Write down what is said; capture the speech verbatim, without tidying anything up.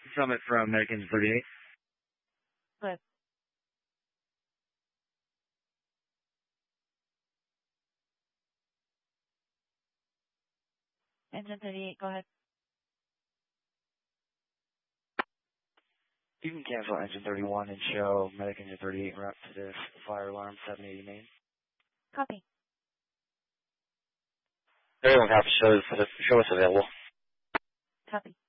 Summit from American thirty-eight. Go ahead. Engine thirty-eight, go ahead. You can cancel Engine thirty-one and show Medic Engine thirty-eight route to this fire alarm seven eighty main. Copy. Everyone have shows show us available. Copy.